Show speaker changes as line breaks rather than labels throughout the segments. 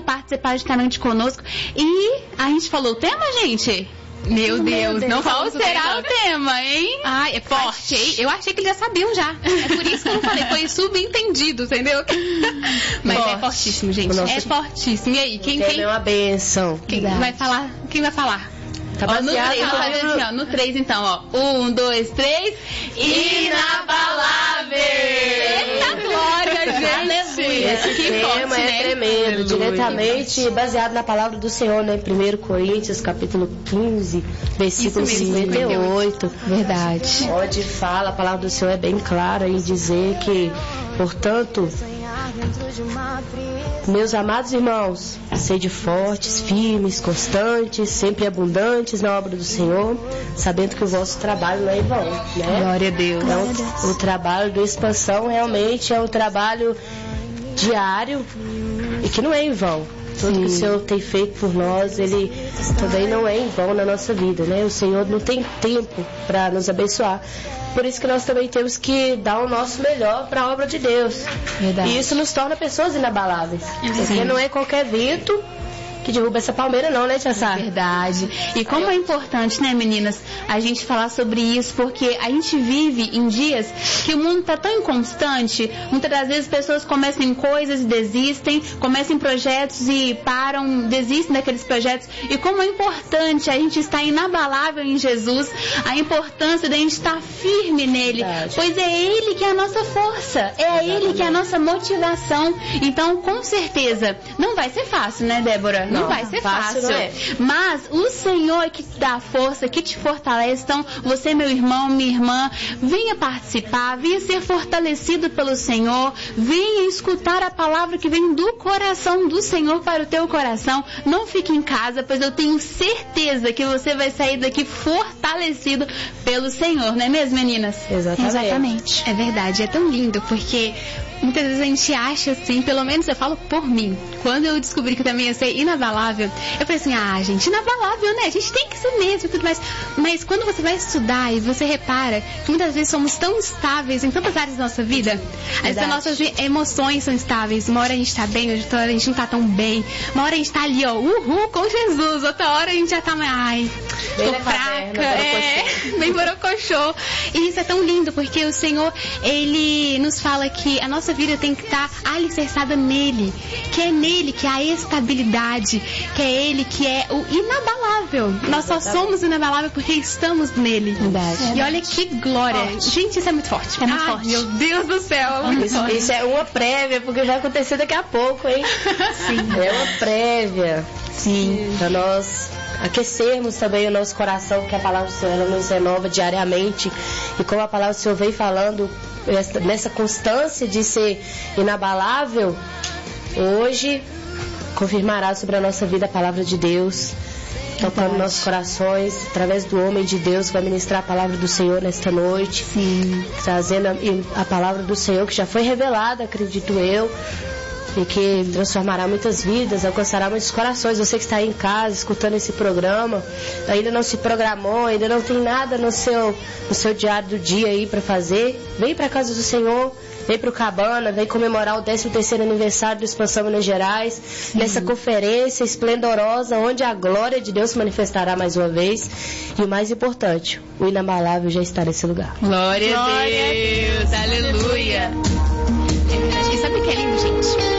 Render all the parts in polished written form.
participar juntamente conosco. E a gente falou o tema, gente? Meu Deus, não qual será o tema, hein?
Ai, é forte. Eu achei que eles já sabiam já. É por isso que eu não falei, foi subentendido, entendeu? Mas é fortíssimo, gente. É fortíssimo. E aí, quem
é uma benção.
Quem vai falar? Quem vai falar?
Tá
ó, no 3,
baseado
vou fazer assim, ó. No 3, então, ó. 1, 2, 3. Inabalável! Eita glória, gente!
Esse
que
tema
forte,
é
né?
tremendo,
Aleluia.
diretamente baseado na palavra do Senhor, né? 1 Coríntios, capítulo 15, versículo 58.
Verdade.
Onde fala, a palavra do Senhor é bem clara em dizer que, portanto, meus amados irmãos, sede fortes, firmes, constantes, sempre abundantes na obra do Senhor, sabendo que o vosso trabalho não é em vão, né?
Glória a Deus.
Então, o trabalho do Expansão realmente é um trabalho diário e que não é em vão. Tudo que o Senhor tem feito por nós, Ele também não é em vão na nossa vida, né? O Senhor não tem tempo para nos abençoar. Por isso que nós também temos que dar o nosso melhor para a obra de Deus.
Verdade.
E isso nos torna pessoas inabaláveis. Porque não é qualquer vento que derruba essa palmeira não, né, Tia Sá?
Verdade. E como é importante, né, meninas, a gente falar sobre isso, porque a gente vive em dias que o mundo tá tão inconstante, muitas das vezes pessoas começam em coisas e desistem, começam em projetos e param, desistem daqueles projetos. E como é importante a gente estar inabalável em Jesus, a importância da gente estar firme nele, pois é Ele que é a nossa força, é Ele que é a nossa motivação. Então, com certeza, não vai ser fácil, né, Débora? Não vai ser fácil.
Não é.
Mas o Senhor é que te dá força, que te fortalece. Então, você, meu irmão, minha irmã, venha participar, venha ser fortalecido pelo Senhor, venha escutar a palavra que vem do coração do Senhor para o teu coração. Não fique em casa, pois eu tenho certeza que você vai sair daqui fortalecido pelo Senhor, não é mesmo, meninas?
Exatamente.
É verdade, é tão lindo, porque muitas vezes a gente acha assim, pelo menos eu falo por mim, quando eu descobri que eu também ia ser inabalável, eu falei assim, gente, inabalável, né? A gente tem que ser mesmo e tudo mais. Mas quando você vai estudar e você repara que muitas vezes somos tão estáveis em tantas áreas da nossa vida, às vezes as nossas emoções são estáveis, uma hora a gente tá bem, outra hora a gente não tá tão bem, uma hora a gente tá ali, ó, com Jesus, outra hora a gente já tá, tô fraca, bem borocochô. E isso é tão lindo, porque o Senhor, Ele nos fala que a nossa vida tem que estar alicerçada nele, que é nele que há a estabilidade, que é ele que é o inabalável. Nós só somos inabaláveis porque estamos nele.
Verdade.
E olha que glória. Gente, isso é muito forte.
É muito forte.
Meu Deus do céu.
Isso é uma prévia, porque vai acontecer daqui a pouco, hein?
Sim.
É uma prévia.
Sim.
Para nós aquecermos também o nosso coração, que a palavra do Senhor ela nos renova diariamente. E como a palavra do Senhor vem falando nessa constância de ser inabalável, hoje confirmará sobre a nossa vida a palavra de Deus, tocando nossos corações, através do homem de Deus, vai ministrar a palavra do Senhor nesta noite.
Sim.
Trazendo a palavra do Senhor que já foi revelada, acredito eu, e que transformará muitas vidas, alcançará muitos corações. Você que está aí em casa escutando esse programa, ainda não se programou, ainda não tem nada no seu diário do dia aí para fazer, vem para a casa do Senhor, vem para o Cabana, vem comemorar o 13º aniversário do Expansão Minas Gerais. Sim. Nessa conferência esplendorosa, onde a glória de Deus se manifestará mais uma vez. E o mais importante, o inabalável já está nesse lugar.
Glória a Deus, aleluia. E sabe o que é lindo, gente?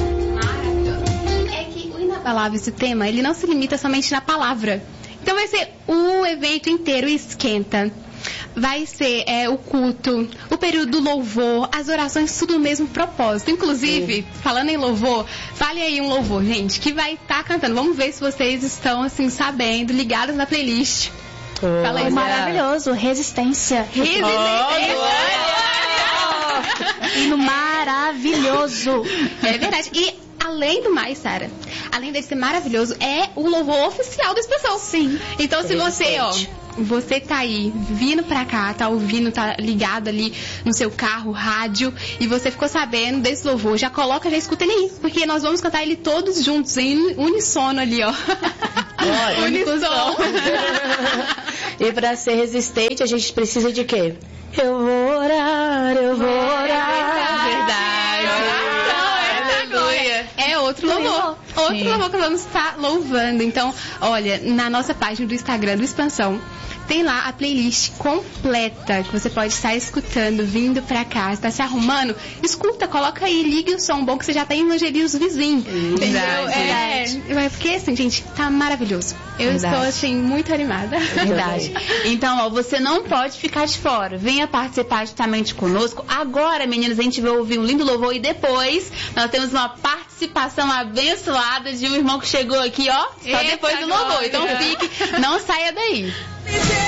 Esse tema, ele não se limita somente na palavra. Então vai ser o evento inteiro, esquenta. Vai ser o culto, o período do louvor, as orações, tudo no mesmo propósito. Inclusive, falando em louvor, fale aí um louvor, gente, que vai estar cantando. Vamos ver se vocês estão, assim, sabendo, ligados na playlist.
Fala aí, maravilhoso, Resistência.
Hino maravilhoso. É verdade. E além do mais, Sara, além de ser maravilhoso, é o louvor oficial da Expansão.
Sim.
Então, se você tá aí, vindo pra cá, tá ouvindo, tá ligado ali no seu carro, rádio, e você ficou sabendo desse louvor, já escuta ele aí, porque nós vamos cantar ele todos juntos, em unissono ali, ó. Unissono.
E pra ser resistente, a gente precisa de quê? Eu vou orar.
É verdade. É outro louvor. Outro louvor que vamos estar louvando. Então, olha, na nossa página do Instagram do Expansão, tem lá a playlist completa que você pode estar escutando, vindo pra cá, está se arrumando, escuta, coloca aí, ligue o som bom que você já tá evangelizando os vizinhos. Entendeu? Porque assim, gente, tá maravilhoso. Eu estou assim, muito animada.
Verdade. Então, ó, você não pode ficar de fora. Venha participar justamente conosco. Agora, meninas, a gente vai ouvir um lindo louvor e depois nós temos uma participação abençoada de um irmão que chegou aqui, ó, só depois do louvor. Então fique, não saia daí.